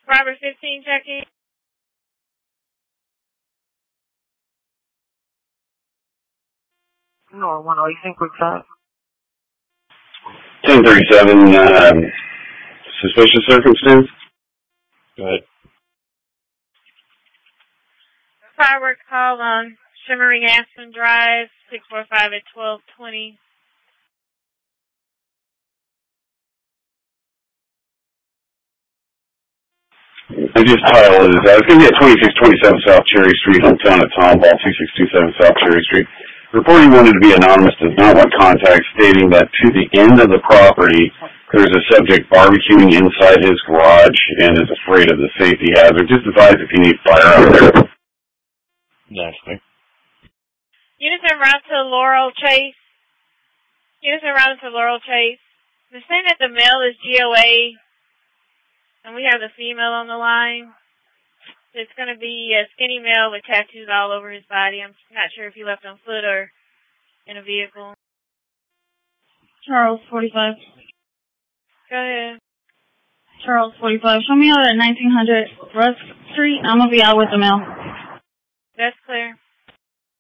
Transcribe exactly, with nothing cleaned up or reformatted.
Robert fifteen, checking. No, one, what do you think we've got? ten thirty-seven, um, suspicious circumstance? Go ahead. Fireworks call on Shimmering Aspen Drive, six four five at twelve twenty. I just titled it. It's going to be at twenty-six twenty-seven South Cherry Street, hometown of Tom Ball, two six two seven South Cherry Street. Reporting wanted to be anonymous, does not want contact, stating that to the end of the property, there's a subject barbecuing inside his garage and is afraid of the safety hazard. Just advise if you need fire out there. Nasty. Units en route to Laurel Chase. Units en route to Laurel Chase. They're saying that the male is G O A, and we have the female on the line. It's going to be a skinny male with tattoos all over his body. I'm not sure if he left on foot or in a vehicle. Charles, forty-five. Go ahead. Charles, forty-five. Show me out at nineteen hundred Rusk Street. I'm going to be out with the mail. That's clear.